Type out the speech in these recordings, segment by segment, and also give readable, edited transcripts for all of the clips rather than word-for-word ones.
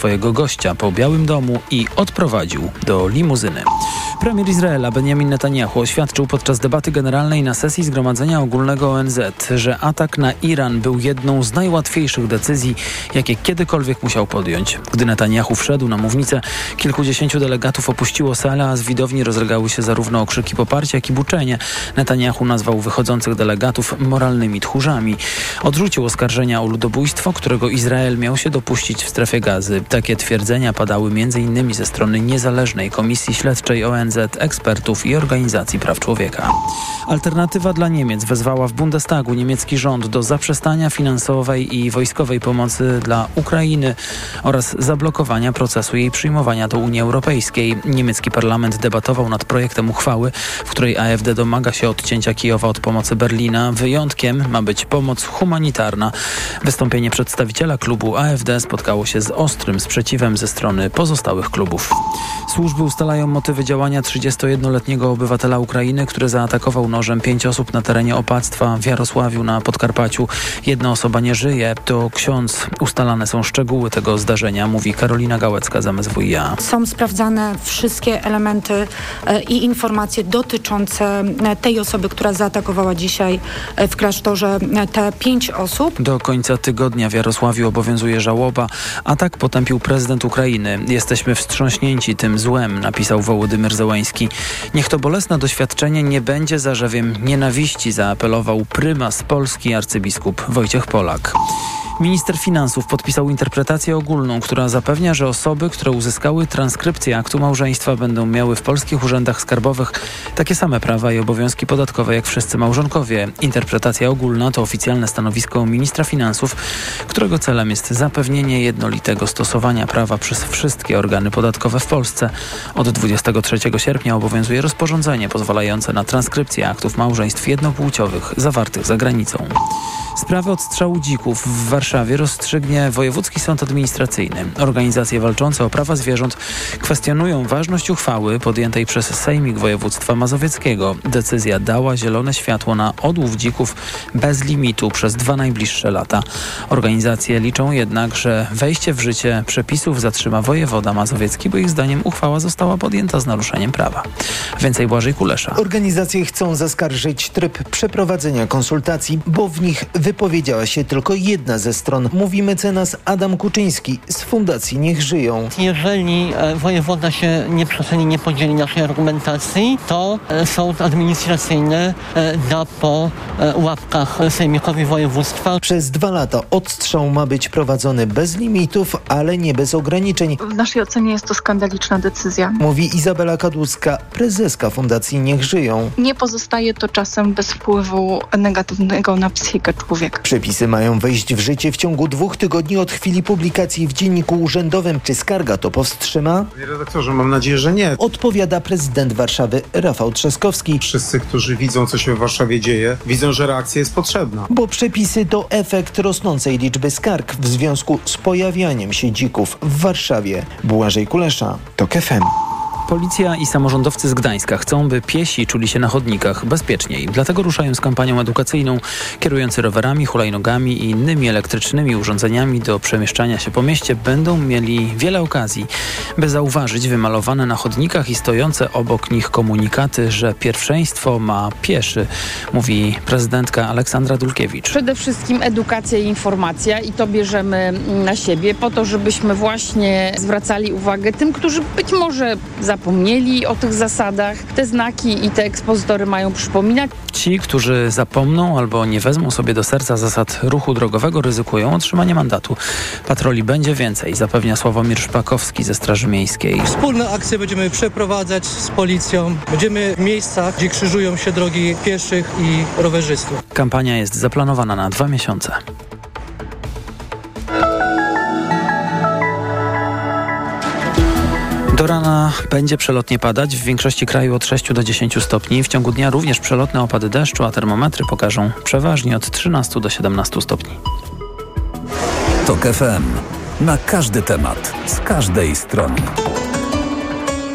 swojego gościa po Białym Domu i odprowadził do limuzyny. Premier Izraela Benjamin Netanyahu oświadczył podczas debaty generalnej na sesji Zgromadzenia Ogólnego ONZ, że atak na Iran był jedną z najłatwiejszych decyzji, jakie kiedykolwiek musiał podjąć. Gdy Netanyahu wszedł na mównicę, kilkudziesięciu delegatów opuściło salę, a z widowni rozlegały się zarówno okrzyki poparcia, jak i buczenie. Netanyahu nazwał wychodzących delegatów moralnymi tchórzami. Odrzucił oskarżenia o ludobójstwo, którego Izrael miał się dopuścić w strefie Gazy. Takie twierdzenia padały m.in. ze strony niezależnej Komisji Śledczej ONZ, ekspertów i organizacji praw człowieka. Alternatywa dla Niemiec wezwała w Bundestagu niemiecki rząd do zaprzestania finansowej i wojskowej pomocy dla Ukrainy oraz zablokowania procesu jej przyjmowania do Unii Europejskiej. Niemiecki parlament debatował nad projektem uchwały, w której AfD domaga się odcięcia Kijowa od pomocy Berlina. Wyjątkiem ma być pomoc humanitarna. Wystąpienie przedstawiciela klubu AfD spotkało się z ostrym sprzeciwem ze strony pozostałych klubów. Służby ustalają motywy działania 31-letniego obywatela Ukrainy, który zaatakował nożem 5 osób na terenie opactwa w Jarosławiu na Podkarpaciu. Jedna osoba nie żyje, to ksiądz. Ustalane są szczegóły tego zdarzenia, mówi Karolina Gałecka z MSWiA. Są sprawdzane wszystkie elementy i informacje dotyczące tej osoby, która zaatakowała dzisiaj w klasztorze te 5 osób. Do końca tygodnia w Jarosławiu obowiązuje żałoba. Atak potępił prezydent Ukrainy. Jesteśmy wstrząśnięci tym złem, napisał Wołodymyr Zełański. Niech to bolesne doświadczenie nie będzie zarzewiem nienawiści, zaapelował prymas Polski arcybiskup Wojciech Polak. Minister finansów podpisał interpretację ogólną, która zapewnia, że osoby, które uzyskały transkrypcję aktu małżeństwa, będą miały w polskich urzędach skarbowych takie same prawa i obowiązki podatkowe jak wszyscy małżonkowie. Interpretacja ogólna to oficjalne stanowisko ministra finansów, którego celem jest zapewnienie jednolitego stosowania prawa przez wszystkie organy podatkowe w Polsce. Od 23 sierpnia obowiązuje rozporządzenie pozwalające na transkrypcję aktów małżeństw jednopłciowych zawartych za granicą. Sprawę odstrzału dzików w Warszawie rozstrzygnie Wojewódzki Sąd Administracyjny. Organizacje walczące o prawa zwierząt kwestionują ważność uchwały podjętej przez Sejmik Województwa Mazowieckiego. Decyzja dała zielone światło na odłów dzików bez limitu przez 2 najbliższe lata. Organizacje liczą jednak, że wejście w życie przepisów zatrzyma wojewoda mazowiecki, bo ich zdaniem uchwała została podjęta z naruszeniem prawa. Więcej Błażej Kulesza. Organizacje chcą zaskarżyć tryb przeprowadzenia konsultacji, bo w nich wypowiedziała się tylko jedna ze stron, mówi mecenas Adam Kuczyński z Fundacji Niech Żyją. Jeżeli wojewoda się nie przestrzeni, nie podzieli naszej argumentacji, to sąd administracyjny da po łapkach sejmikowi województwa. Przez 2 lata odstrzał ma być prowadzony bez limitów, ale nie bez ograniczeń. W naszej ocenie jest to skandaliczna decyzja, mówi Izabela Kadłuska, prezeska Fundacji Niech Żyją. Nie pozostaje to czasem bez wpływu negatywnego na psychikę człowieka. Przepisy mają wejść w życie w ciągu 2 tygodni od chwili publikacji w Dzienniku Urzędowym. Czy skarga to powstrzyma? Panie redaktorze, mam nadzieję, że nie. Odpowiada prezydent Warszawy Rafał Trzaskowski. Wszyscy, którzy widzą, co się w Warszawie dzieje, widzą, że reakcja jest potrzebna. Bo przepisy to efekt rosnącej liczby skarg w związku z pojawianiem się dzików w Warszawie. Błażej Kulesza, TOK FM. Policja i samorządowcy z Gdańska chcą, by piesi czuli się na chodnikach bezpieczniej. Dlatego ruszają z kampanią edukacyjną. Kierujący rowerami, hulajnogami i innymi elektrycznymi urządzeniami do przemieszczania się po mieście będą mieli wiele okazji, by zauważyć wymalowane na chodnikach i stojące obok nich komunikaty, że pierwszeństwo ma pieszy, mówi prezydentka Aleksandra Dulkiewicz. Przede wszystkim edukacja i informacja i to bierzemy na siebie po to, żebyśmy właśnie zwracali uwagę tym, którzy być może zapomnieli o tych zasadach. Te znaki i te ekspozytory mają przypominać. Ci, którzy zapomną albo nie wezmą sobie do serca zasad ruchu drogowego, ryzykują otrzymanie mandatu. Patroli będzie więcej, zapewnia Sławomir Szpakowski ze Straży Miejskiej. Wspólne akcje będziemy przeprowadzać z policją. Będziemy w miejscach, gdzie krzyżują się drogi pieszych i rowerzystów. Kampania jest zaplanowana na 2 miesiące. Do rana będzie przelotnie padać, w większości kraju od 6 do 10 stopni. W ciągu dnia również przelotne opady deszczu, a termometry pokażą przeważnie od 13 do 17 stopni. TOK FM. Na każdy temat, z każdej strony.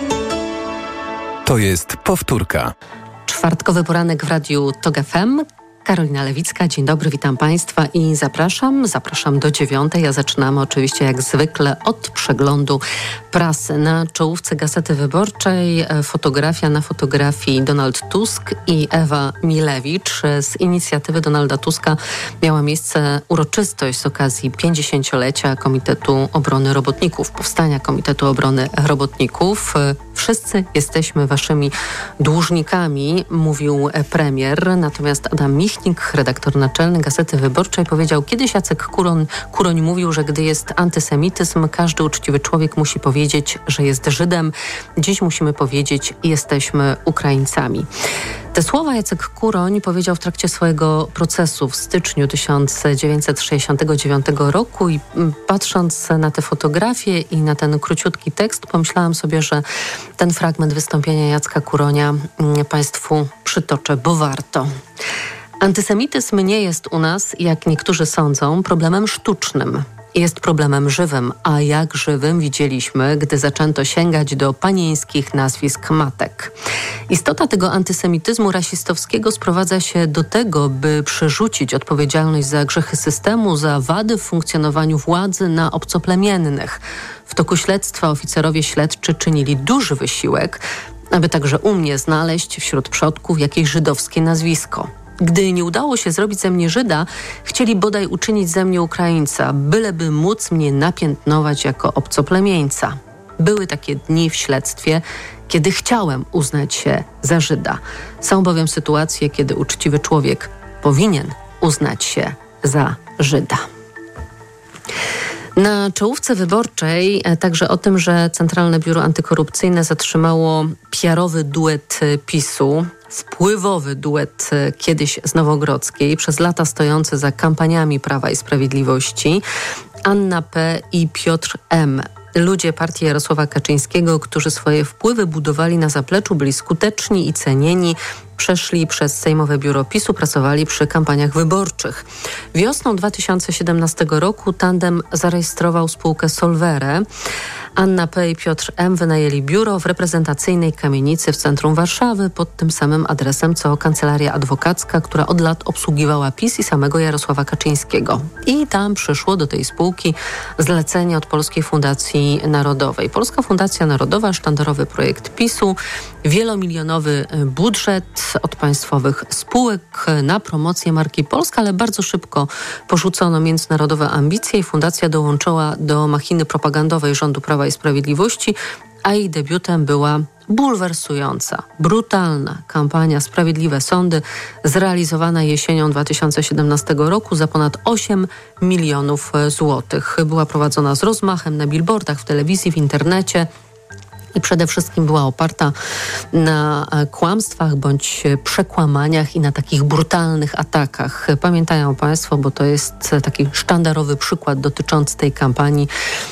To jest powtórka. Czwartkowy poranek w radiu TOK FM. Karolina Lewicka, dzień dobry, witam Państwa i zapraszam do 9:00, a zaczynamy oczywiście jak zwykle od przeglądu prasy. Na czołówce Gazety Wyborczej na fotografii Donald Tusk i Ewa Milewicz. Z inicjatywy Donalda Tuska miała miejsce uroczystość z okazji 50-lecia Komitetu Obrony Robotników, powstania Komitetu Obrony Robotników. Wszyscy jesteśmy waszymi dłużnikami, mówił premier, natomiast Adam Michnik, redaktor naczelny Gazety Wyborczej, powiedział: kiedyś Jacek Kuroń mówił, że gdy jest antysemityzm, każdy uczciwy człowiek musi powiedzieć, że jest Żydem. Dziś musimy powiedzieć: jesteśmy Ukraińcami. Te słowa Jacek Kuroń powiedział w trakcie swojego procesu w styczniu 1969 roku i patrząc na te fotografie i na ten króciutki tekst, pomyślałam sobie, że ten fragment wystąpienia Jacka Kuronia Państwu przytoczę, bo warto. Antysemityzm nie jest u nas, jak niektórzy sądzą, problemem sztucznym. Jest problemem żywym, a jak żywym widzieliśmy, gdy zaczęto sięgać do panieńskich nazwisk matek. Istota tego antysemityzmu rasistowskiego sprowadza się do tego, by przerzucić odpowiedzialność za grzechy systemu, za wady w funkcjonowaniu władzy na obcoplemiennych. W toku śledztwa oficerowie śledczy czynili duży wysiłek, aby także u mnie znaleźć wśród przodków jakieś żydowskie nazwisko. Gdy nie udało się zrobić ze mnie Żyda, chcieli bodaj uczynić ze mnie Ukraińca, byleby móc mnie napiętnować jako obcoplemieńca. Były takie dni w śledztwie, kiedy chciałem uznać się za Żyda. Są bowiem sytuacje, kiedy uczciwy człowiek powinien uznać się za Żyda. Na czołówce Wyborczej także o tym, że Centralne Biuro Antykorupcyjne zatrzymało PR-owy duet PiS-u, wpływowy duet kiedyś z Nowogrodzkiej, przez lata stojący za kampaniami Prawa i Sprawiedliwości, Anna P. i Piotr M. Ludzie partii Jarosława Kaczyńskiego, którzy swoje wpływy budowali na zapleczu, byli skuteczni i cenieni, przeszli przez Sejmowe Biuro PiS-u, pracowali przy kampaniach wyborczych. Wiosną 2017 roku tandem zarejestrował spółkę Solvere. Anna P. i Piotr M. wynajęli biuro w reprezentacyjnej kamienicy w centrum Warszawy pod tym samym adresem co kancelaria adwokacka, która od lat obsługiwała PiS i samego Jarosława Kaczyńskiego. I tam przyszło do tej spółki zlecenie od Polskiej Fundacji Narodowej. Polska Fundacja Narodowa, sztandarowy projekt PiS-u, wielomilionowy budżet od państwowych spółek na promocję marki Polska, ale bardzo szybko porzucono międzynarodowe ambicje i fundacja dołączyła do machiny propagandowej rządu Prawa i Sprawiedliwości, a jej debiutem była bulwersująca, brutalna kampania Sprawiedliwe Sądy, zrealizowana jesienią 2017 roku za ponad 8 milionów złotych. Była prowadzona z rozmachem na billboardach, w telewizji, w internecie. I przede wszystkim była oparta na kłamstwach bądź przekłamaniach i na takich brutalnych atakach. Pamiętają Państwo, bo to jest taki sztandarowy przykład dotyczący tej kampanii,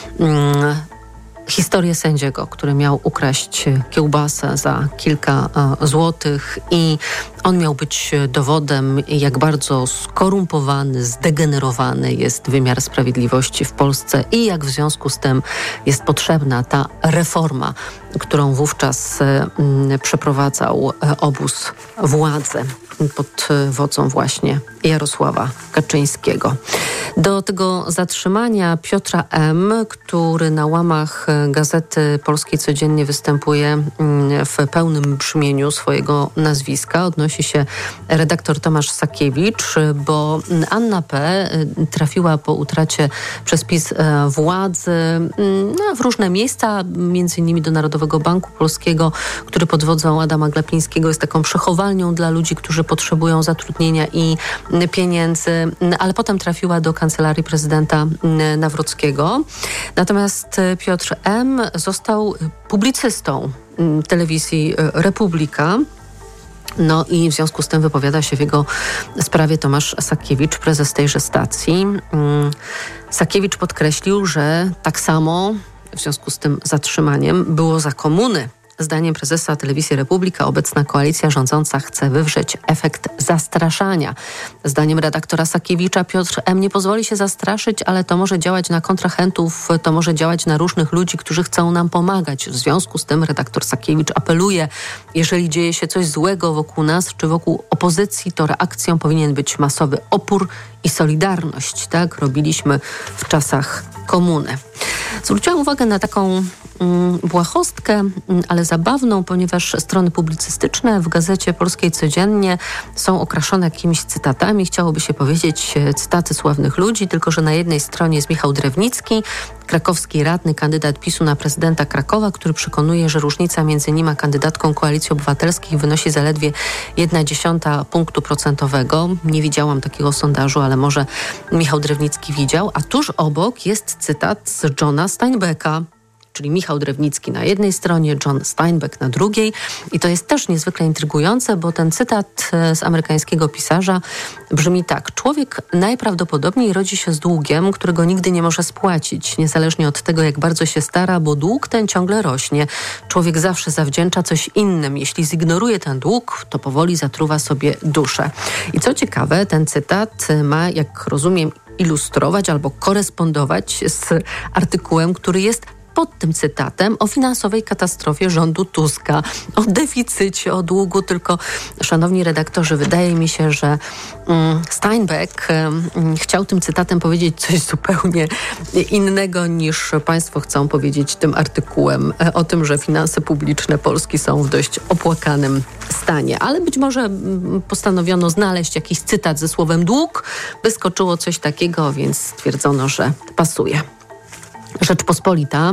historię sędziego, który miał ukraść kiełbasę za kilka złotych i on miał być dowodem, jak bardzo skorumpowany, zdegenerowany jest wymiar sprawiedliwości w Polsce i jak w związku z tym jest potrzebna ta reforma, którą wówczas przeprowadzał obóz władzy pod wodzą właśnie Jarosława Kaczyńskiego. Do tego zatrzymania Piotra M., który na łamach Gazety Polskiej codziennie występuje w pełnym brzmieniu swojego nazwiska, odnosi się redaktor Tomasz Sakiewicz, bo Anna P. trafiła po utracie przez PiS władzy w różne miejsca, między innymi do Narodowego Banku Polskiego, który pod wodzą Adama Glapińskiego jest taką przechowalnią dla ludzi, którzy potrzebują zatrudnienia i pieniędzy, ale potem trafiła do kancelarii prezydenta Nawrockiego. Natomiast Piotr M. został publicystą telewizji Republika. No i w związku z tym wypowiada się w jego sprawie Tomasz Sakiewicz, prezes tejże stacji. Sakiewicz podkreślił, że tak samo w związku z tym zatrzymaniem było za komuny, Zdaniem prezesa Telewizji Republika obecna koalicja rządząca chce wywrzeć efekt zastraszania. Zdaniem redaktora Sakiewicza Piotr M. nie pozwoli się zastraszyć, ale to może działać na kontrahentów, to może działać na różnych ludzi, którzy chcą nam pomagać. W związku z tym redaktor Sakiewicz apeluje, jeżeli dzieje się coś złego wokół nas czy wokół opozycji, to reakcją powinien być masowy opór i solidarność. Tak robiliśmy w czasach komuny. Zwróciłam uwagę na taką błahostkę, ale zabawną, ponieważ strony publicystyczne w Gazecie Polskiej codziennie są okraszone jakimiś cytatami. Chciałoby się powiedzieć cytaty sławnych ludzi, tylko że na jednej stronie jest Michał Drewnicki, krakowski radny, kandydat PiS-u na prezydenta Krakowa, który przekonuje, że różnica między nim a kandydatką Koalicji Obywatelskiej wynosi zaledwie 0,1 punktu procentowego. Nie widziałam takiego sondażu, ale może Michał Drewnicki widział. A tuż obok jest cytat z Johna Steinbecka, czyli Michał Drewnicki na jednej stronie, John Steinbeck na drugiej. I to jest też niezwykle intrygujące, bo ten cytat z amerykańskiego pisarza brzmi tak. Człowiek najprawdopodobniej rodzi się z długiem, którego nigdy nie może spłacić, niezależnie od tego, jak bardzo się stara, bo dług ten ciągle rośnie. Człowiek zawsze zawdzięcza coś innym. Jeśli zignoruje ten dług, to powoli zatruwa sobie duszę. I co ciekawe, ten cytat ma, jak rozumiem, ilustrować albo korespondować z artykułem, który jest pod tym cytatem o finansowej katastrofie rządu Tuska, o deficycie, o długu, tylko szanowni redaktorzy, wydaje mi się, że Steinbeck chciał tym cytatem powiedzieć coś zupełnie innego niż państwo chcą powiedzieć tym artykułem o tym, że finanse publiczne Polski są w dość opłakanym stanie. Ale być może postanowiono znaleźć jakiś cytat ze słowem dług, wyskoczyło coś takiego, więc stwierdzono, że pasuje. Rzeczpospolita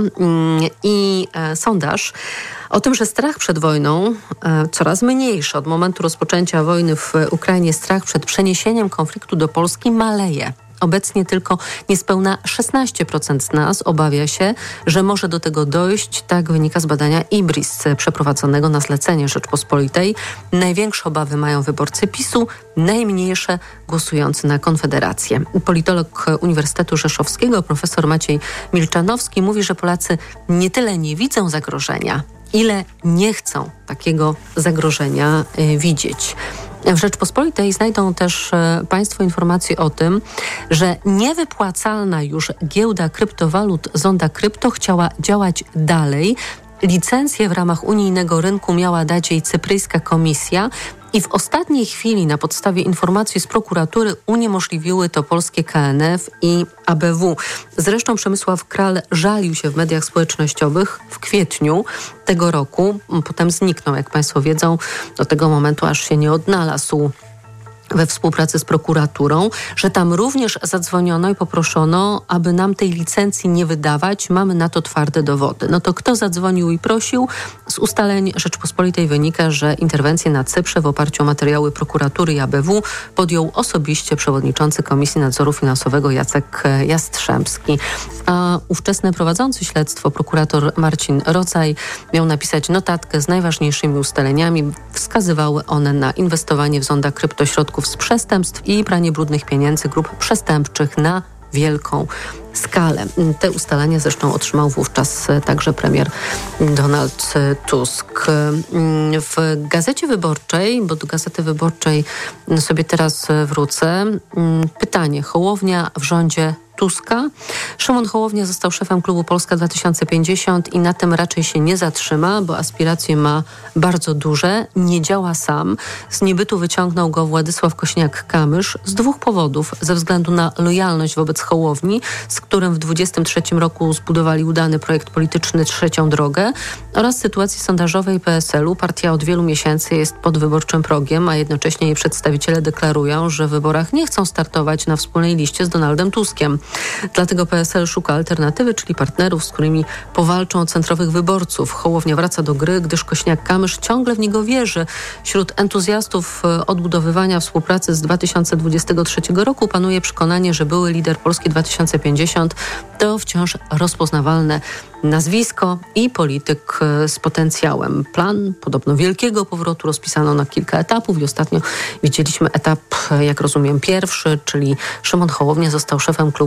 i sondaż o tym, że strach przed wojną coraz mniejszy. Od momentu rozpoczęcia wojny w Ukrainie strach przed przeniesieniem konfliktu do Polski maleje. Obecnie tylko niespełna 16% z nas obawia się, że może do tego dojść. Tak wynika z badania IBRIS przeprowadzonego na zlecenie Rzeczpospolitej. Największe obawy mają wyborcy PiS-u, najmniejsze głosujący na Konfederację. Politolog Uniwersytetu Rzeszowskiego, profesor Maciej Milczanowski mówi, że Polacy nie tyle nie widzą zagrożenia, ile nie chcą takiego zagrożenia widzieć. W Rzeczpospolitej znajdą też państwo informacje o tym, że niewypłacalna już giełda kryptowalut Zonda Krypto chciała działać dalej. Licencję w ramach unijnego rynku miała dać jej cypryjska komisja i w ostatniej chwili na podstawie informacji z prokuratury uniemożliwiły to polskie KNF i ABW. Zresztą Przemysław Kral żalił się w mediach społecznościowych w kwietniu tego roku. Potem zniknął, jak państwo wiedzą, do tego momentu aż się nie odnalazł we współpracy z prokuraturą, że tam również zadzwoniono i poproszono, aby nam tej licencji nie wydawać. Mamy na to twarde dowody. No to kto zadzwonił i prosił? Z ustaleń Rzeczpospolitej wynika, że interwencję na Cyprze w oparciu o materiały prokuratury i ABW podjął osobiście przewodniczący Komisji Nadzoru Finansowego Jacek Jastrzębski. A ówczesny prowadzący śledztwo prokurator Marcin Rodzaj miał napisać notatkę z najważniejszymi ustaleniami. Wskazywały one na inwestowanie w Zonda Krypto środków z przestępstw i pranie brudnych pieniędzy grup przestępczych na wielką skalę. Te ustalenia zresztą otrzymał wówczas także premier Donald Tusk. W Gazecie Wyborczej, bo do Gazety Wyborczej sobie teraz wrócę, pytanie: Hołownia w rządzie Tuska. Szymon Hołownia został szefem klubu Polska 2050 i na tym raczej się nie zatrzyma, bo aspiracje ma bardzo duże. Nie działa sam. Z niebytu wyciągnął go Władysław Kosiniak-Kamysz z dwóch powodów. Ze względu na lojalność wobec Hołowni, z którym w 2023 roku zbudowali udany projekt polityczny Trzecią Drogę, oraz sytuacji sondażowej PSL-u. Partia od wielu miesięcy jest pod wyborczym progiem, a jednocześnie jej przedstawiciele deklarują, że w wyborach nie chcą startować na wspólnej liście z Donaldem Tuskiem. Dlatego PSL szuka alternatywy, czyli partnerów, z którymi powalczą o centrowych wyborców. Hołownia wraca do gry, gdyż Kosiniak-Kamysz ciągle w niego wierzy. Wśród entuzjastów odbudowywania współpracy z 2023 roku panuje przekonanie, że były lider Polski 2050 to wciąż rozpoznawalne nazwisko i polityk z potencjałem. Plan podobno wielkiego powrotu rozpisano na kilka etapów i ostatnio widzieliśmy etap, jak rozumiem, pierwszy, czyli Szymon Hołownia został szefem klubu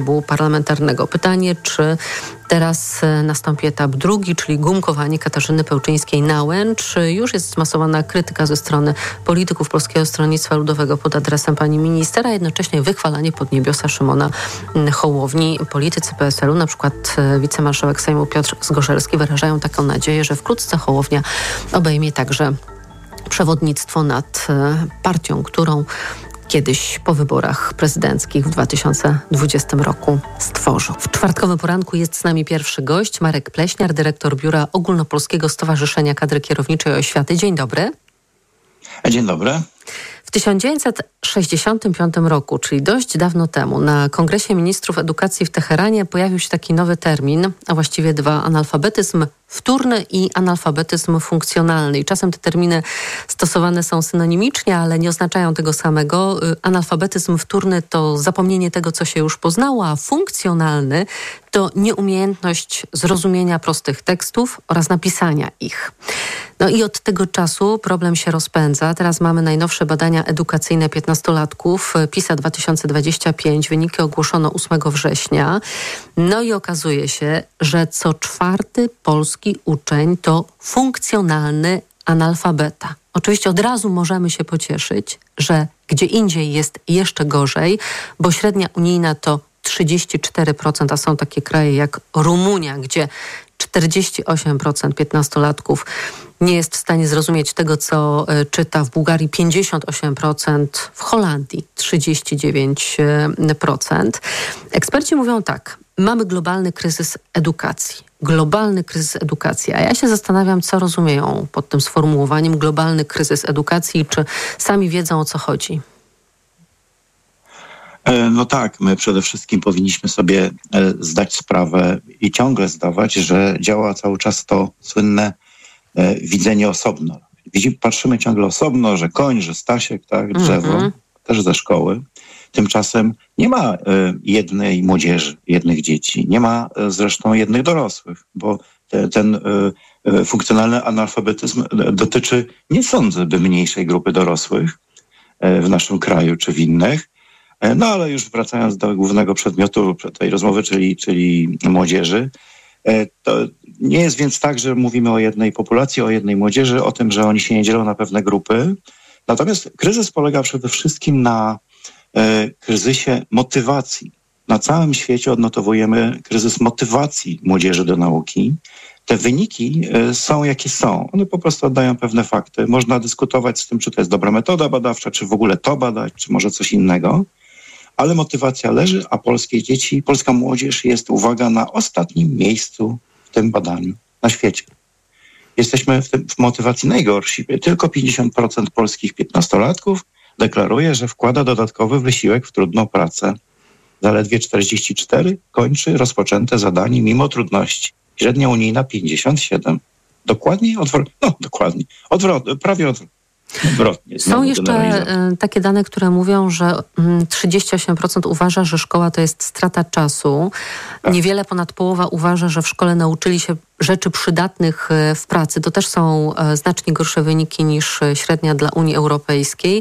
klubu parlamentarnego. Pytanie, czy teraz nastąpi etap drugi, czyli gumkowanie Katarzyny Pełczyńskiej-Nałęcz. Już jest zmasowana krytyka ze strony polityków Polskiego Stronnictwa Ludowego pod adresem pani minister, a jednocześnie wychwalanie pod niebiosa Szymona Hołowni. Politycy PSL-u, na przykład wicemarszałek Sejmu Piotr Zgorzelski, wyrażają taką nadzieję, że wkrótce Hołownia obejmie także przewodnictwo nad partią, którą kiedyś po wyborach prezydenckich w 2020 roku stworzył. W czwartkowym poranku jest z nami pierwszy gość, Marek Pleśniar, dyrektor Biura Ogólnopolskiego Stowarzyszenia Kadry Kierowniczej Oświaty. Dzień dobry. Dzień dobry. W 1965 roku, czyli dość dawno temu, na Kongresie Ministrów Edukacji w Teheranie pojawił się taki nowy termin, a właściwie dwa: analfabetyzm wtórny i analfabetyzm funkcjonalny. I czasem te terminy stosowane są synonimicznie, ale nie oznaczają tego samego. Analfabetyzm wtórny to zapomnienie tego, co się już poznało, a funkcjonalny to nieumiejętność zrozumienia prostych tekstów oraz napisania ich. No i od tego czasu problem się rozpędza. Teraz mamy najnowsze badania edukacyjne 15-latków, PISA 2025. Wyniki ogłoszono 8 września. No i okazuje się, że co czwarty polski uczeń to funkcjonalny analfabeta. Oczywiście od razu możemy się pocieszyć, że gdzie indziej jest jeszcze gorzej, bo średnia unijna to 34%, a są takie kraje jak Rumunia, gdzie 48% 15-latków nie jest w stanie zrozumieć tego, co czyta. W Bułgarii 58%, w Holandii 39%. Eksperci mówią tak: mamy globalny kryzys edukacji. Globalny kryzys edukacji. A ja się zastanawiam, co rozumieją pod tym sformułowaniem globalny kryzys edukacji, czy sami wiedzą, o co chodzi. No tak, my przede wszystkim powinniśmy sobie zdać sprawę i ciągle zdawać, że działa cały czas to słynne widzenie osobno. Patrzymy ciągle osobno, że koń, że Stasiek, tak, drzewo, też ze szkoły. Tymczasem nie ma jednej młodzieży, jednych dzieci, nie ma zresztą jednych dorosłych, bo ten funkcjonalny analfabetyzm dotyczy, nie sądzę, by mniejszej grupy dorosłych w naszym kraju czy w innych. No ale już wracając do głównego przedmiotu tej rozmowy, czyli młodzieży, to nie jest więc tak, że mówimy o jednej populacji, o jednej młodzieży, o tym, że oni się nie dzielą na pewne grupy. Natomiast kryzys polega przede wszystkim na kryzysie motywacji. Na całym świecie odnotowujemy kryzys motywacji młodzieży do nauki. Te wyniki są jakie są. One po prostu oddają pewne fakty. Można dyskutować z tym, czy to jest dobra metoda badawcza, czy w ogóle to badać, czy może coś innego. Ale motywacja leży, a polskie dzieci, polska młodzież jest, uwaga, na ostatnim miejscu w tym badaniu na świecie. Jesteśmy w motywacji najgorsi. Tylko 50% polskich 15-latków deklaruje, że wkłada dodatkowy wysiłek w trudną pracę. Zaledwie 44 kończy rozpoczęte zadanie mimo trudności. Średnia unijna 57. Dokładnie prawie odwrotnie. Są jeszcze takie dane, które mówią, że 38% uważa, że szkoła to jest strata czasu. Tak. Niewiele ponad połowa uważa, że w szkole nauczyli się rzeczy przydatnych w pracy. To też są znacznie gorsze wyniki niż średnia dla Unii Europejskiej.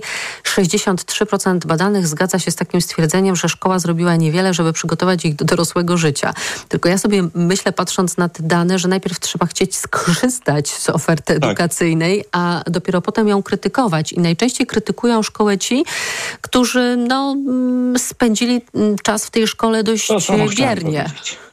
63% badanych zgadza się z takim stwierdzeniem, że szkoła zrobiła niewiele, żeby przygotować ich do dorosłego życia. Tylko ja sobie myślę, patrząc na te dane, że najpierw trzeba chcieć skorzystać z oferty edukacyjnej, a dopiero potem ją krytykować. I najczęściej krytykują szkołę ci, którzy spędzili czas w tej szkole dość biernie.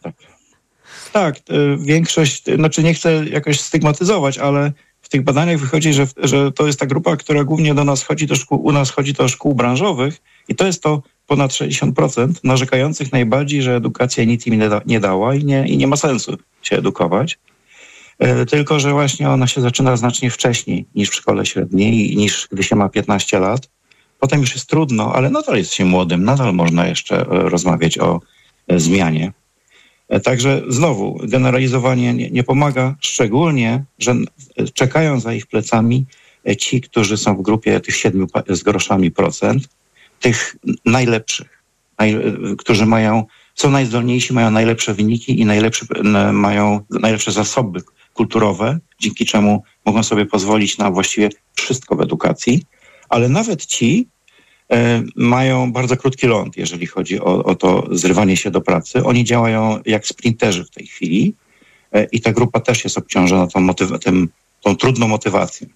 Tak, większość, nie chcę jakoś stygmatyzować, ale w tych badaniach wychodzi, że to jest ta grupa, która głównie do nas chodzi, u nas chodzi do szkół branżowych i to jest to ponad 60% narzekających najbardziej, że edukacja nic im nie dała i nie ma sensu się edukować. Tylko że właśnie ona się zaczyna znacznie wcześniej niż w szkole średniej, niż gdy się ma 15 lat. Potem już jest trudno, ale nadal jest się młodym, nadal można jeszcze rozmawiać o zmianie. Także znowu generalizowanie nie pomaga, szczególnie, że czekają za ich plecami ci, którzy są w grupie tych 7 z groszami procent, tych najlepszych, którzy są najzdolniejsi, mają najlepsze wyniki i mają najlepsze zasoby kulturowe, dzięki czemu mogą sobie pozwolić na właściwie wszystko w edukacji, ale nawet ci mają bardzo krótki ląd, jeżeli chodzi o to zrywanie się do pracy. Oni działają jak sprinterzy w tej chwili i ta grupa też jest obciążona tą trudną motywacją.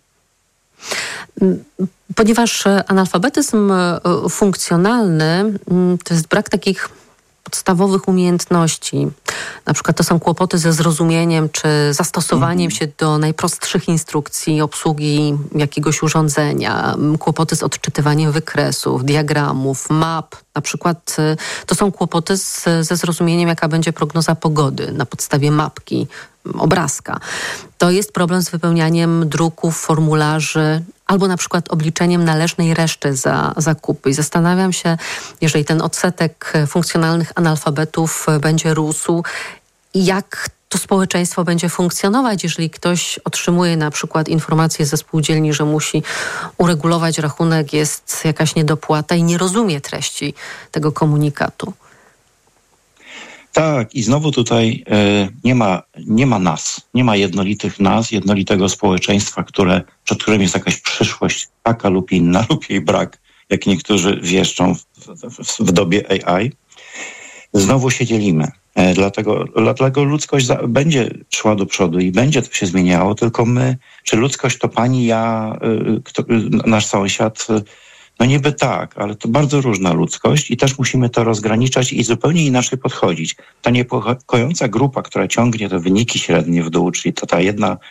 Ponieważ analfabetyzm funkcjonalny to jest brak takich podstawowych umiejętności. Na przykład to są kłopoty ze zrozumieniem czy zastosowaniem się do najprostszych instrukcji obsługi jakiegoś urządzenia, kłopoty z odczytywaniem wykresów, diagramów, map. Na przykład to są kłopoty ze zrozumieniem, jaka będzie prognoza pogody na podstawie mapki, obrazka. To jest problem z wypełnianiem druków, formularzy, albo na przykład obliczeniem należnej reszty za zakupy. I zastanawiam się, jeżeli ten odsetek funkcjonalnych analfabetów będzie rósł, jak to społeczeństwo będzie funkcjonować, jeżeli ktoś otrzymuje na przykład informację ze spółdzielni, że musi uregulować rachunek, jest jakaś niedopłata i nie rozumie treści tego komunikatu. Tak, i znowu tutaj nie ma nas, nie ma jednolitych nas, jednolitego społeczeństwa, przed którym jest jakaś przyszłość taka lub inna, lub jej brak, jak niektórzy wieszczą w dobie AI. Znowu się dzielimy. Dlatego ludzkość będzie szła do przodu i będzie to się zmieniało, tylko my, czy ludzkość to pani, ja, nasz sąsiad, no niby tak, ale to bardzo różna ludzkość i też musimy to rozgraniczać i zupełnie inaczej podchodzić. Ta niepokojąca grupa, która ciągnie te wyniki średnie w dół, czyli to ta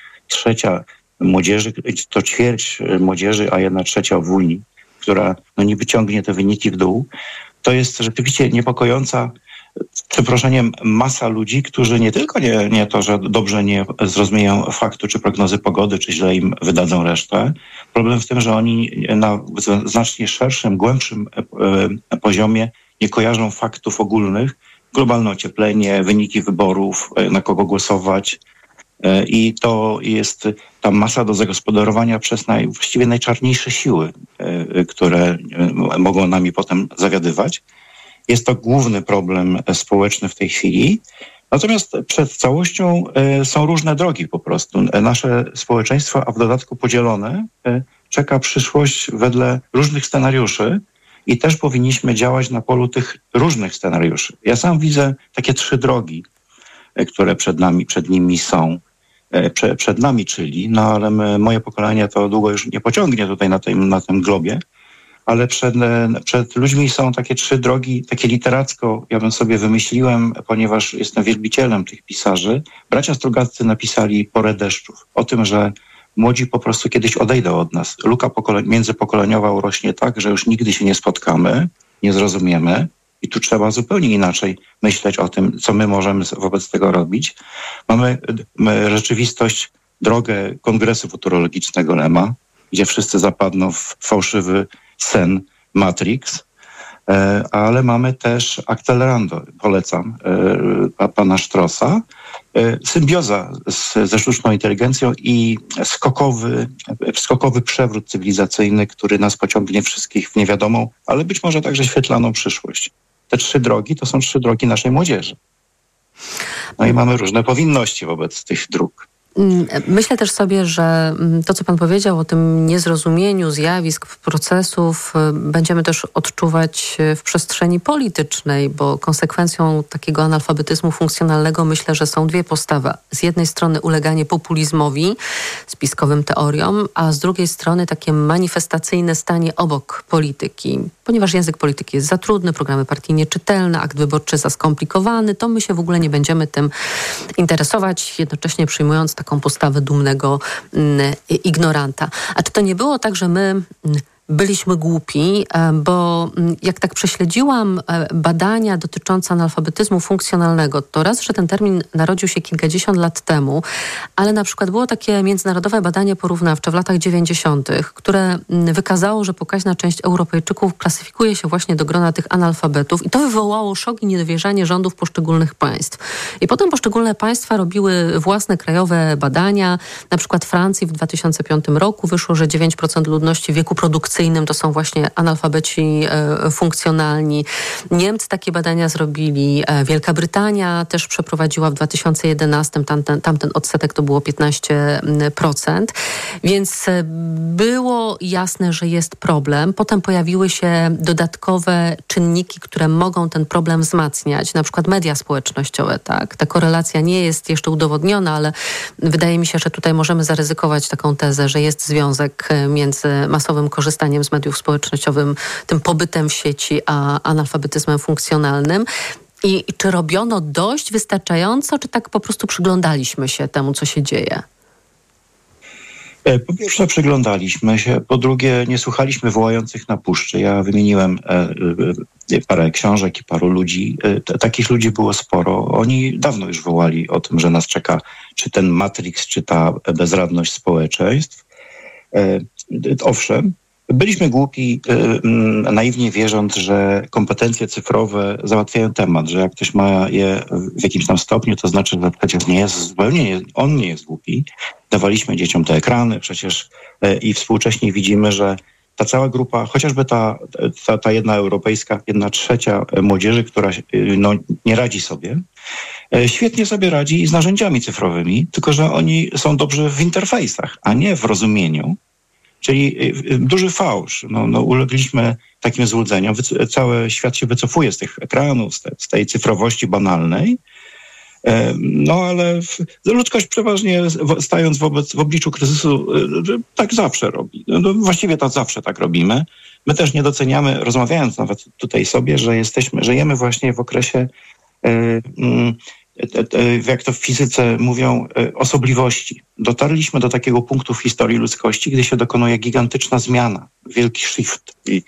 1/3 młodzieży, to ćwierć młodzieży, a 1/3 w Unii, która no niby ciągnie te wyniki w dół, to jest rzeczywiście niepokojąca, z przeproszeniem, masa ludzi, którzy nie tylko nie to, że dobrze nie zrozumieją faktu czy prognozy pogody, czy źle im wydadzą resztę. Problem w tym, że oni na znacznie szerszym, głębszym poziomie nie kojarzą faktów ogólnych, globalne ocieplenie, wyniki wyborów, na kogo głosować. I to jest ta masa do zagospodarowania przez właściwie najczarniejsze siły, które mogą nami potem zawiadywać. Jest to główny problem społeczny w tej chwili. Natomiast przed całością są różne drogi po prostu. Nasze społeczeństwo, a w dodatku podzielone, czeka przyszłość wedle różnych scenariuszy i też powinniśmy działać na polu tych różnych scenariuszy. Ja sam widzę takie 3 drogi, które przed nimi są. Przed nami, czyli, no ale moje pokolenie to długo już nie pociągnie tutaj na tym globie, ale przed ludźmi są takie 3 drogi, takie literacko, ja bym sobie wymyśliłem, ponieważ jestem wielbicielem tych pisarzy. Bracia Strugaccy napisali Porę deszczów, o tym, że młodzi po prostu kiedyś odejdą od nas. Luka międzypokoleniowa urośnie tak, że już nigdy się nie spotkamy, nie zrozumiemy i tu trzeba zupełnie inaczej myśleć o tym, co my możemy wobec tego robić. Mamy rzeczywistość, drogę Kongresu Futurologicznego Lema, gdzie wszyscy zapadną w fałszywy sen Matrix, ale mamy też Accelerando, polecam, pana Sztrosa, symbioza ze sztuczną inteligencją i skokowy przewrót cywilizacyjny, który nas pociągnie wszystkich w niewiadomą, ale być może także świetlaną przyszłość. Te 3 drogi to są 3 drogi naszej młodzieży. No i mamy różne powinności wobec tych dróg. Myślę też sobie, że to, co pan powiedział o tym niezrozumieniu zjawisk, procesów, będziemy też odczuwać w przestrzeni politycznej, bo konsekwencją takiego analfabetyzmu funkcjonalnego myślę, że są 2 postawy. Z jednej strony uleganie populizmowi, spiskowym teoriom, a z drugiej strony takie manifestacyjne stanie obok polityki. Ponieważ język polityki jest za trudny, programy partii nieczytelne, akt wyborczy za skomplikowany, to my się w ogóle nie będziemy tym interesować, jednocześnie przyjmując taką postawę dumnego ignoranta. A czy to nie było tak, że my byliśmy głupi, bo jak tak prześledziłam badania dotyczące analfabetyzmu funkcjonalnego, to raz, że ten termin narodził się kilkadziesiąt lat temu, ale na przykład było takie międzynarodowe badanie porównawcze w latach 90., które wykazało, że pokaźna część Europejczyków klasyfikuje się właśnie do grona tych analfabetów i to wywołało szok i niedowierzanie rządów poszczególnych państw. I potem poszczególne państwa robiły własne krajowe badania. Na przykład w Francji w 2005 roku wyszło, że 9% ludności w wieku produkcyjnym produkcyjnym to są właśnie analfabeci funkcjonalni. Niemcy takie badania zrobili. Wielka Brytania też przeprowadziła w 2011. Tamten odsetek to było 15%. Więc było jasne, że jest problem. Potem pojawiły się dodatkowe czynniki, które mogą ten problem wzmacniać. Na przykład media społecznościowe, tak? Ta korelacja nie jest jeszcze udowodniona, ale wydaje mi się, że tutaj możemy zaryzykować taką tezę, że jest związek między masowym korzystaniem z mediów społecznościowych, tym pobytem w sieci, a analfabetyzmem funkcjonalnym. I czy robiono dość wystarczająco, czy tak po prostu przyglądaliśmy się temu, co się dzieje? Po pierwsze przyglądaliśmy się, po drugie nie słuchaliśmy wołających na puszczy. Ja wymieniłem parę książek i paru ludzi. Takich ludzi było sporo. Oni dawno już wołali o tym, że nas czeka czy ten Matrix, czy ta bezradność społeczeństw. Owszem, byliśmy głupi, naiwnie wierząc, że kompetencje cyfrowe załatwiają temat, że jak ktoś ma je w jakimś tam stopniu, to znaczy, że przecież on nie jest głupi. Dawaliśmy dzieciom te ekrany przecież i współcześnie widzimy, że ta cała grupa, chociażby ta jedna europejska, 1/3 młodzieży, która nie radzi sobie, świetnie sobie radzi z narzędziami cyfrowymi, tylko że oni są dobrzy w interfejsach, a nie w rozumieniu. Czyli duży fałsz. Ulegliśmy takim złudzeniom. Cały świat się wycofuje z tych ekranów, z tej cyfrowości banalnej. Ale ludzkość przeważnie stając w obliczu kryzysu tak zawsze robi. Właściwie to zawsze tak robimy. My też nie doceniamy, rozmawiając nawet tutaj sobie, że żyjemy właśnie w okresie, jak to w fizyce mówią, osobliwości. Dotarliśmy do takiego punktu w historii ludzkości, gdy się dokonuje gigantyczna zmiana, wielki shift. I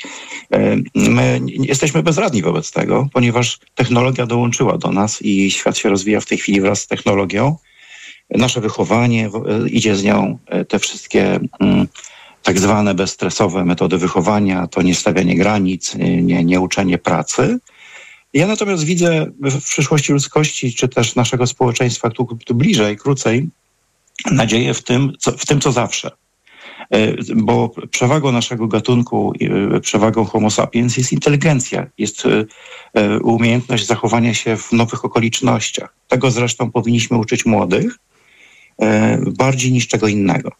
my jesteśmy bezradni wobec tego, ponieważ technologia dołączyła do nas i świat się rozwija w tej chwili wraz z technologią. Nasze wychowanie idzie z nią, te wszystkie tak zwane bezstresowe metody wychowania, to nie stawianie granic, nie uczenie pracy. Ja natomiast widzę w przyszłości ludzkości, czy też naszego społeczeństwa tu bliżej, krócej, nadzieję w tym, co zawsze. Bo przewagą naszego gatunku, przewagą Homo sapiens jest inteligencja, jest umiejętność zachowania się w nowych okolicznościach. Tego zresztą powinniśmy uczyć młodych bardziej niż czego innego.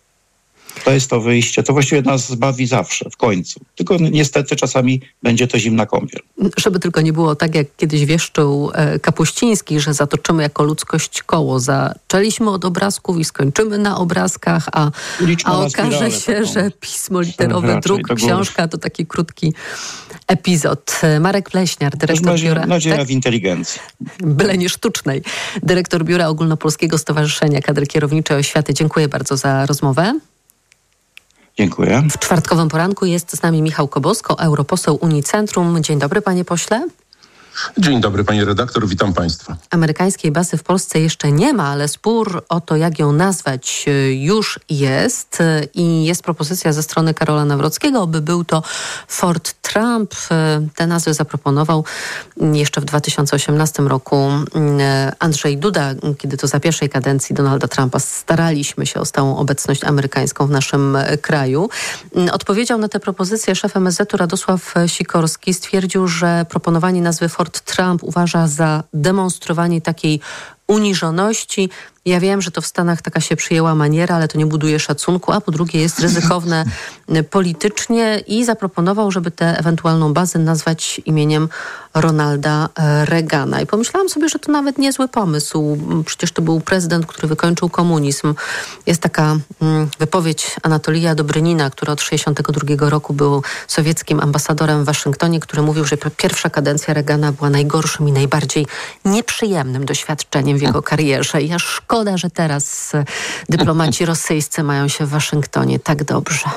To jest to wyjście. To właściwie nas zbawi zawsze, w końcu. Tylko niestety czasami będzie to zimna kąpiel. Żeby tylko nie było tak, jak kiedyś wieszczył Kapuściński, że zatoczymy jako ludzkość koło. Zaczęliśmy od obrazków i skończymy na obrazkach, a okaże się, że pismo literowe, druk, książka to taki krótki epizod. Marek Pleśniar, dyrektor biura... Nadzieja w inteligencji. Byle nie sztucznej. Dyrektor Biura Ogólnopolskiego Stowarzyszenia Kadry Kierowniczej Oświaty. Dziękuję bardzo za rozmowę. Dziękuję. W czwartkowym poranku jest z nami Michał Kobosko, europoseł Unicentrum. Dzień dobry, panie pośle. Dzień dobry, pani redaktor, witam państwa. Amerykańskiej bazy w Polsce jeszcze nie ma, ale spór o to, jak ją nazwać, już jest. I jest propozycja ze strony Karola Nawrockiego, aby był to Fort Trump. Tę nazwę zaproponował jeszcze w 2018 roku Andrzej Duda, kiedy to za pierwszej kadencji Donalda Trumpa staraliśmy się o stałą obecność amerykańską w naszym kraju. Odpowiedział na tę propozycję szef MSZ-u Radosław Sikorski. Stwierdził, że proponowanie nazwy Fort Trump uważa za demonstrowanie takiej uniżoności. Ja wiem, że to w Stanach taka się przyjęła maniera, ale to nie buduje szacunku, a po drugie jest ryzykowne politycznie i zaproponował, żeby tę ewentualną bazę nazwać imieniem Ronalda Reagana. I pomyślałam sobie, że to nawet niezły pomysł. Przecież to był prezydent, który wykończył komunizm. Jest taka wypowiedź Anatolija Dobrynina, który od 1962 roku był sowieckim ambasadorem w Waszyngtonie, który mówił, że pierwsza kadencja Reagana była najgorszym i najbardziej nieprzyjemnym doświadczeniem w jego karierze. I aż szkoda, że teraz dyplomaci rosyjscy mają się w Waszyngtonie tak dobrze.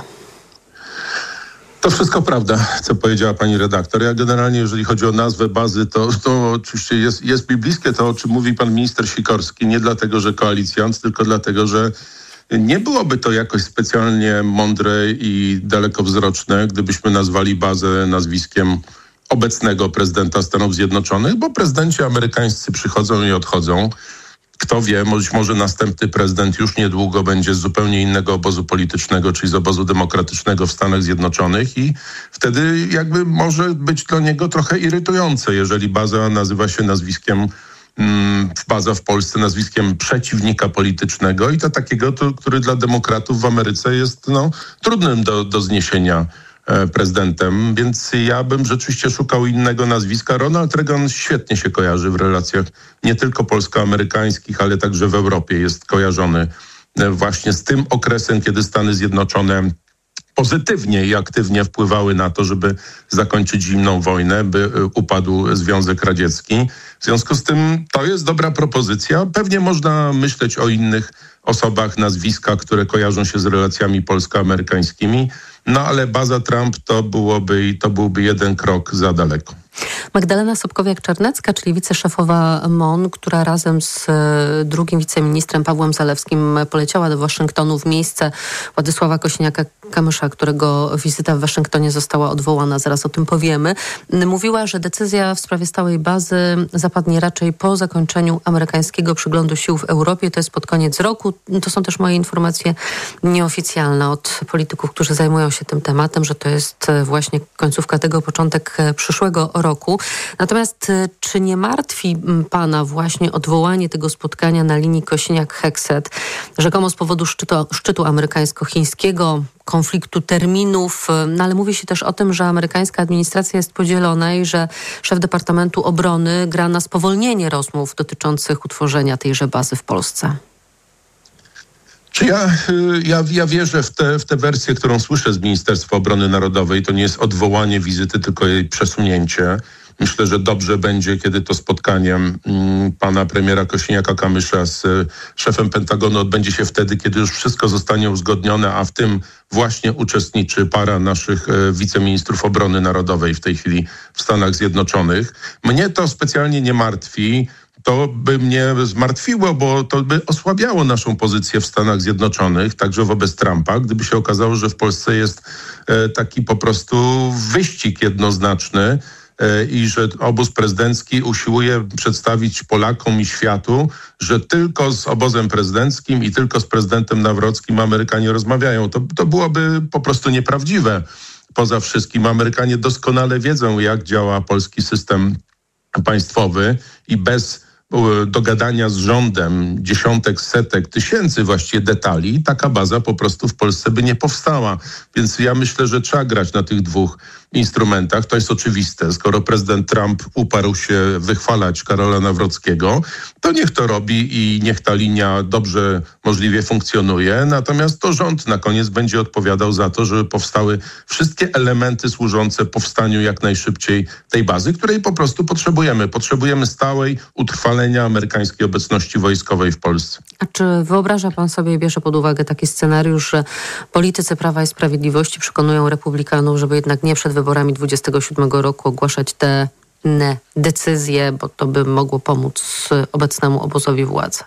To wszystko prawda, co powiedziała pani redaktor. Ja generalnie, jeżeli chodzi o nazwę bazy, to oczywiście jest mi bliskie to, o czym mówi pan minister Sikorski. Nie dlatego, że koalicjant, tylko dlatego, że nie byłoby to jakoś specjalnie mądre i dalekowzroczne, gdybyśmy nazwali bazę nazwiskiem obecnego prezydenta Stanów Zjednoczonych, bo prezydenci amerykańscy przychodzą i odchodzą. Kto wie, być może następny prezydent już niedługo będzie z zupełnie innego obozu politycznego, czyli z obozu demokratycznego w Stanach Zjednoczonych i wtedy jakby może być dla niego trochę irytujące, jeżeli baza nazywa się baza w Polsce nazwiskiem przeciwnika politycznego i to takiego, który dla demokratów w Ameryce jest trudnym do zniesienia prezydentem, więc ja bym rzeczywiście szukał innego nazwiska. Ronald Reagan świetnie się kojarzy w relacjach nie tylko polsko-amerykańskich, ale także w Europie jest kojarzony właśnie z tym okresem, kiedy Stany Zjednoczone pozytywnie i aktywnie wpływały na to, żeby zakończyć zimną wojnę, by upadł Związek Radziecki. W związku z tym to jest dobra propozycja. Pewnie można myśleć o innych osobach, nazwiskach, które kojarzą się z relacjami polsko-amerykańskimi, ale baza Trump to byłby jeden krok za daleko. Magdalena Sobkowiak-Czarnecka, czyli wiceszefowa MON, która razem z drugim wiceministrem Pawłem Zalewskim poleciała do Waszyngtonu w miejsce Władysława Kosiniaka-Kamysza, którego wizyta w Waszyngtonie została odwołana, zaraz o tym powiemy, mówiła, że decyzja w sprawie stałej bazy zapadnie raczej po zakończeniu amerykańskiego przyglądu sił w Europie, to jest pod koniec roku. To są też moje informacje nieoficjalne od polityków, którzy zajmują się tym tematem, że to jest właśnie końcówka tego, początek przyszłego roku. Natomiast czy nie martwi pana właśnie odwołanie tego spotkania na linii Kosiniak-Hekset, rzekomo z powodu szczytu amerykańsko-chińskiego, konfliktu terminów, ale mówi się też o tym, że amerykańska administracja jest podzielona i że szef Departamentu Obrony gra na spowolnienie rozmów dotyczących utworzenia tejże bazy w Polsce? Czy ja wierzę w tę wersję, którą słyszę z Ministerstwa Obrony Narodowej. To nie jest odwołanie wizyty, tylko jej przesunięcie. Myślę, że dobrze będzie, kiedy to spotkanie pana premiera Kosiniaka-Kamysza z szefem Pentagonu odbędzie się wtedy, kiedy już wszystko zostanie uzgodnione, a w tym właśnie uczestniczy para naszych wiceministrów obrony narodowej w tej chwili w Stanach Zjednoczonych. Mnie to specjalnie nie martwi. To by mnie zmartwiło, bo to by osłabiało naszą pozycję w Stanach Zjednoczonych, także wobec Trumpa, gdyby się okazało, że w Polsce jest taki po prostu wyścig jednoznaczny i że obóz prezydencki usiłuje przedstawić Polakom i światu, że tylko z obozem prezydenckim i tylko z prezydentem Nawrockim Amerykanie rozmawiają. To byłoby po prostu nieprawdziwe. Poza wszystkim Amerykanie doskonale wiedzą, jak działa polski system państwowy i bez dogadania z rządem dziesiątek, setek, tysięcy właściwie detali, taka baza po prostu w Polsce by nie powstała. Więc ja myślę, że trzeba grać na tych dwóch instrumentach. To jest oczywiste. Skoro prezydent Trump uparł się wychwalać Karola Nawrockiego, to niech to robi i niech ta linia dobrze możliwie funkcjonuje. Natomiast to rząd na koniec będzie odpowiadał za to, żeby powstały wszystkie elementy służące powstaniu jak najszybciej tej bazy, której po prostu potrzebujemy. Potrzebujemy stałej utrwalenia amerykańskiej obecności wojskowej w Polsce. A czy wyobraża pan sobie i bierze pod uwagę taki scenariusz, że politycy Prawa i Sprawiedliwości przekonują republikanów, żeby jednak nie przed wyborami 27 roku ogłaszać te decyzje, bo to by mogło pomóc obecnemu obozowi władzy?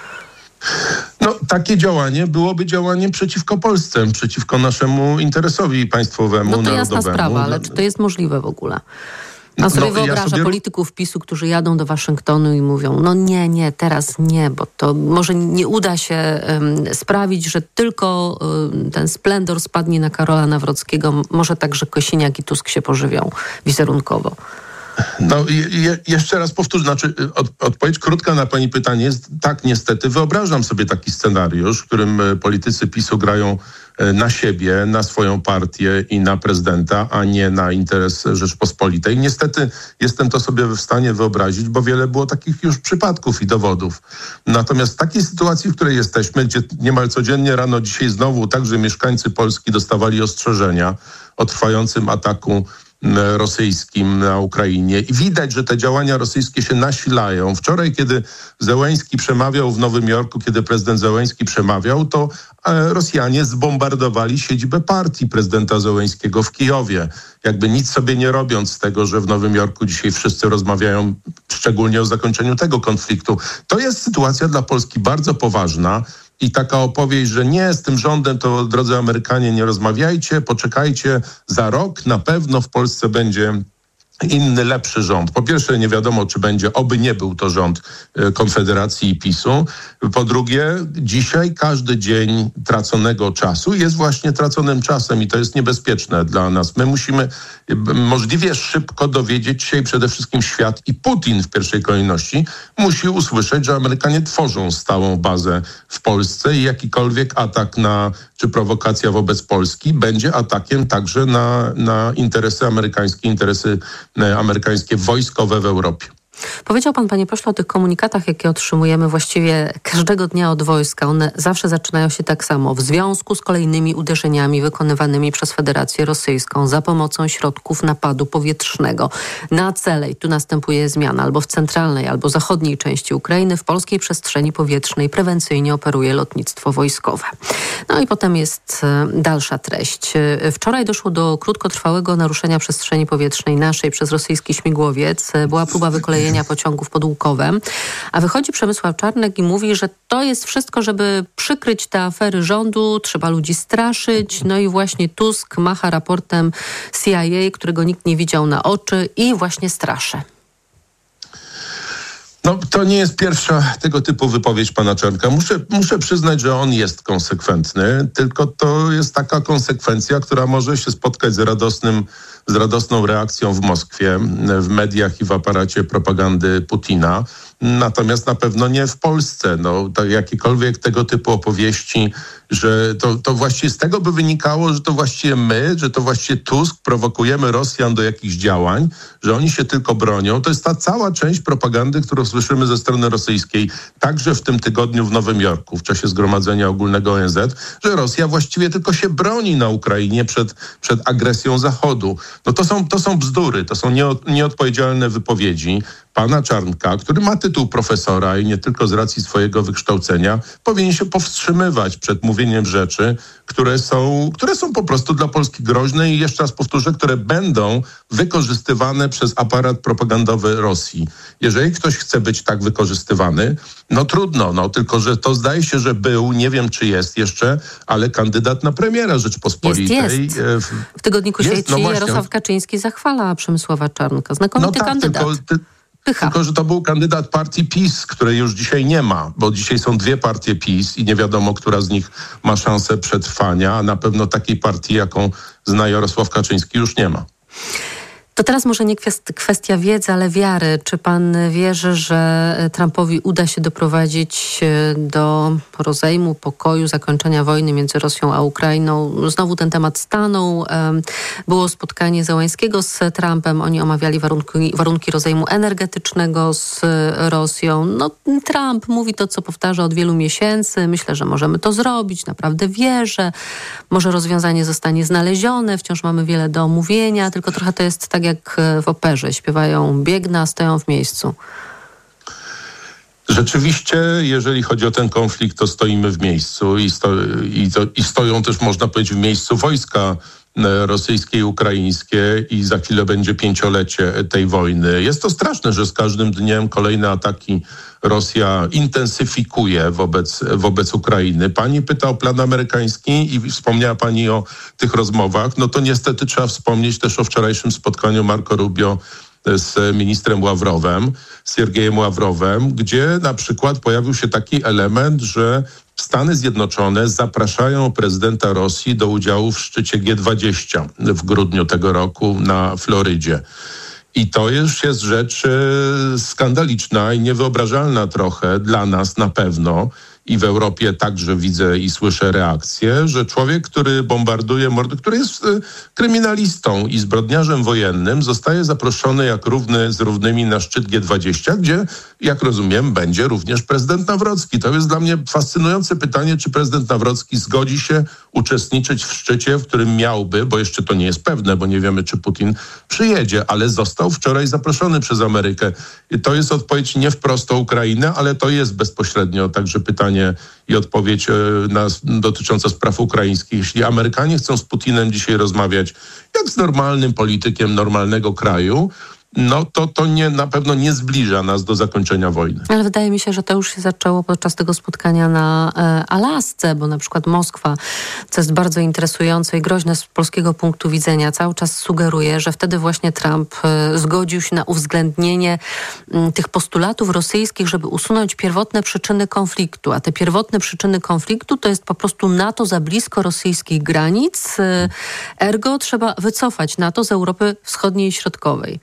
Takie działanie byłoby działaniem przeciwko Polsce, przeciwko naszemu interesowi państwowemu, narodowemu. narodowemu. Jasna sprawa, ale czy to jest możliwe w ogóle? Pan sobie wyobraża polityków PiS-u, którzy jadą do Waszyngtonu i mówią, nie, teraz nie, bo to może nie uda się sprawić, że tylko ten splendor spadnie na Karola Nawrockiego, może także Kosiniak i Tusk się pożywią wizerunkowo. Jeszcze raz powtórzę, odpowiedź krótka na pani pytanie jest tak, niestety wyobrażam sobie taki scenariusz, w którym politycy PiS-u grają na siebie, na swoją partię i na prezydenta, a nie na interes Rzeczpospolitej. Niestety jestem to sobie w stanie wyobrazić, bo wiele było takich już przypadków i dowodów. Natomiast w takiej sytuacji, w której jesteśmy, gdzie niemal codziennie rano dzisiaj znowu także mieszkańcy Polski dostawali ostrzeżenia o trwającym ataku rosyjskim na Ukrainie i widać, że te działania rosyjskie się nasilają. Wczoraj, kiedy Zełenski przemawiał w Nowym Jorku, kiedy prezydent Zełenski przemawiał, to Rosjanie zbombardowali siedzibę partii prezydenta Zełenskiego w Kijowie. Jakby nic sobie nie robiąc z tego, że w Nowym Jorku dzisiaj wszyscy rozmawiają szczególnie o zakończeniu tego konfliktu. To jest sytuacja dla Polski bardzo poważna. I taka opowieść, że nie, z tym rządem to, drodzy Amerykanie, nie rozmawiajcie, poczekajcie, za rok na pewno w Polsce będzie inny, lepszy rząd. Po pierwsze, nie wiadomo, czy będzie, oby nie był to rząd Konfederacji i PiS-u. Po drugie, dzisiaj każdy dzień traconego czasu jest właśnie traconym czasem i to jest niebezpieczne dla nas. My musimy możliwie szybko dowiedzieć się i przede wszystkim świat i Putin w pierwszej kolejności musi usłyszeć, że Amerykanie tworzą stałą bazę w Polsce i jakikolwiek atak czy prowokacja wobec Polski będzie atakiem także na interesy amerykańskie wojskowe w Europie. Powiedział pan, panie pośle, o tych komunikatach, jakie otrzymujemy właściwie każdego dnia od wojska. One zawsze zaczynają się tak samo. W związku z kolejnymi uderzeniami wykonywanymi przez Federację Rosyjską za pomocą środków napadu powietrznego na cele, i tu następuje zmiana, albo w centralnej, albo zachodniej części Ukrainy, w polskiej przestrzeni powietrznej prewencyjnie operuje lotnictwo wojskowe. No i potem jest dalsza treść. Wczoraj doszło do krótkotrwałego naruszenia przestrzeni powietrznej naszej przez rosyjski śmigłowiec. Była próba wykolejenia pociągów pod Łukowem, a wychodzi Przemysław Czarnek i mówi, że to jest wszystko, żeby przykryć te afery rządu, trzeba ludzi straszyć, no i właśnie Tusk macha raportem CIA, którego nikt nie widział na oczy i właśnie straszy. No, to nie jest pierwsza tego typu wypowiedź pana Czarnka. Muszę przyznać, że on jest konsekwentny, tylko to jest taka konsekwencja, która może się spotkać z radosną reakcją w Moskwie, w mediach i w aparacie propagandy Putina. Natomiast na pewno nie w Polsce. No, to jakiekolwiek tego typu opowieści, że to właściwie z tego by wynikało, że to właściwie my, że to właściwie Tusk prowokujemy Rosjan do jakichś działań, że oni się tylko bronią. To jest ta cała część propagandy, którą słyszymy ze strony rosyjskiej, także w tym tygodniu w Nowym Jorku, w czasie Zgromadzenia Ogólnego ONZ, że Rosja właściwie tylko się broni na Ukrainie przed agresją Zachodu. No to są bzdury, to są nieodpowiedzialne wypowiedzi pana Czarnka, który ma tytuł profesora i nie tylko z racji swojego wykształcenia, powinien się powstrzymywać przed mówieniem rzeczy, które są po prostu dla Polski groźne i jeszcze raz powtórzę, które będą wykorzystywane przez aparat propagandowy Rosji. Jeżeli ktoś chce być tak wykorzystywany, no trudno, tylko że to zdaje się, że był, nie wiem czy jest jeszcze, ale kandydat na premiera Rzeczpospolitej. Jest. W tygodniku sieci Jarosław Kaczyński zachwala Przemysława Czarnka. Znakomity kandydat. Tylko, że to był kandydat partii PiS, której już dzisiaj nie ma, bo dzisiaj są dwie partie PiS i nie wiadomo, która z nich ma szansę przetrwania, a na pewno takiej partii, jaką zna Jarosław Kaczyński, już nie ma. To teraz może nie kwestia wiedzy, ale wiary. Czy pan wierzy, że Trumpowi uda się doprowadzić do rozejmu, pokoju, zakończenia wojny między Rosją a Ukrainą? Znowu ten temat stanął. Było spotkanie Zełańskiego z Trumpem. Oni omawiali warunki rozejmu energetycznego z Rosją. No, Trump mówi to, co powtarza od wielu miesięcy. Myślę, że możemy to zrobić. Naprawdę wierzę. Może rozwiązanie zostanie znalezione. Wciąż mamy wiele do omówienia, tylko trochę to jest tak jak w operze. Śpiewają biegnę, a stoją w miejscu. Rzeczywiście, jeżeli chodzi o ten konflikt, to stoimy w miejscu i stoją też, można powiedzieć, w miejscu wojska rosyjskie i ukraińskie i za chwilę będzie 5-lecie tej wojny. Jest to straszne, że z każdym dniem kolejne ataki Rosja intensyfikuje wobec Ukrainy. Pani pyta o plan amerykański i wspomniała pani o tych rozmowach. No to niestety trzeba wspomnieć też o wczorajszym spotkaniu Marco Rubio z ministrem Ławrowem, Siergiejem Ławrowem, gdzie na przykład pojawił się taki element, że Stany Zjednoczone zapraszają prezydenta Rosji do udziału w szczycie G20 w grudniu tego roku na Florydzie. I to już jest rzecz skandaliczna i niewyobrażalna trochę dla nas na pewno. I w Europie także widzę i słyszę reakcję, że człowiek, który bombarduje który jest kryminalistą i zbrodniarzem wojennym, zostaje zaproszony jak równy z równymi na szczyt G20, gdzie, jak rozumiem, będzie również prezydent Nawrocki. To jest dla mnie fascynujące pytanie, czy prezydent Nawrocki zgodzi się uczestniczyć w szczycie, w którym miałby, bo jeszcze to nie jest pewne, bo nie wiemy, czy Putin przyjedzie, ale został wczoraj zaproszony przez Amerykę. I to jest odpowiedź nie wprost o Ukrainę, ale to jest bezpośrednio także pytanie i odpowiedź dotycząca spraw ukraińskich. Jeśli Amerykanie chcą z Putinem dzisiaj rozmawiać jak z normalnym politykiem normalnego kraju, no to na pewno nie zbliża nas do zakończenia wojny. Ale wydaje mi się, że to już się zaczęło podczas tego spotkania na Alasce, bo na przykład Moskwa, co jest bardzo interesujące i groźne z polskiego punktu widzenia, cały czas sugeruje, że wtedy właśnie Trump zgodził się na uwzględnienie tych postulatów rosyjskich, żeby usunąć pierwotne przyczyny konfliktu. A te pierwotne przyczyny konfliktu to jest po prostu NATO za blisko rosyjskich granic, ergo trzeba wycofać NATO z Europy Wschodniej i Środkowej.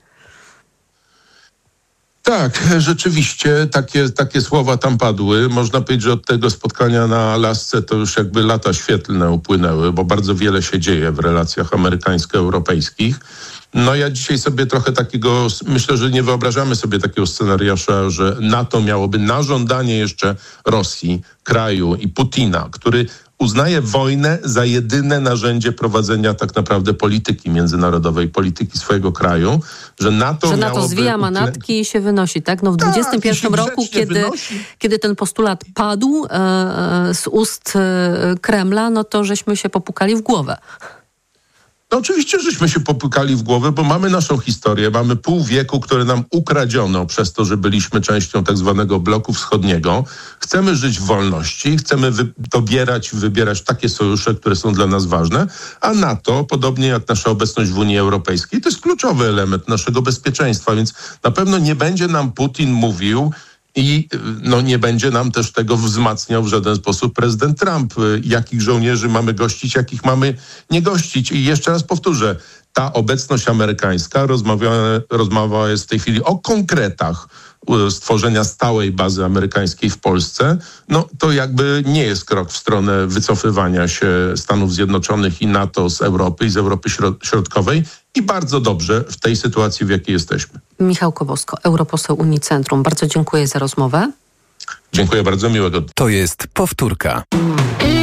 Tak, rzeczywiście takie słowa tam padły. Można powiedzieć, że od tego spotkania na Alasce to już jakby lata świetlne upłynęły, bo bardzo wiele się dzieje w relacjach amerykańsko-europejskich. No ja dzisiaj sobie trochę takiego, myślę, że nie wyobrażamy sobie takiego scenariusza, że NATO miałoby na żądanie jeszcze Rosji, kraju i Putina, który uznaje wojnę za jedyne narzędzie prowadzenia tak naprawdę polityki międzynarodowej, polityki swojego kraju, że NATO zwija manatki i się wynosi, tak? No w 21 roku, kiedy ten postulat padł z ust Kremla, no to żeśmy się popukali w głowę. No oczywiście, żeśmy się popukali w głowę, bo mamy naszą historię, mamy pół wieku, które nam ukradziono przez to, że byliśmy częścią tak zwanego bloku wschodniego. Chcemy żyć w wolności, chcemy wybierać takie sojusze, które są dla nas ważne, a NATO, podobnie jak nasza obecność w Unii Europejskiej, to jest kluczowy element naszego bezpieczeństwa, więc na pewno nie będzie nam Putin mówił, i nie będzie nam też tego wzmacniał w żaden sposób prezydent Trump. Jakich żołnierzy mamy gościć, jakich mamy nie gościć. I jeszcze raz powtórzę, ta obecność amerykańska, rozmowa jest w tej chwili o konkretach stworzenia stałej bazy amerykańskiej w Polsce, no to jakby nie jest krok w stronę wycofywania się Stanów Zjednoczonych i NATO z Europy i z Europy Środkowej i bardzo dobrze w tej sytuacji, w jakiej jesteśmy. Michał Kowosko, europoseł Unicentrum. Bardzo dziękuję za rozmowę. Dziękuję bardzo, miłego dnia. To jest powtórka.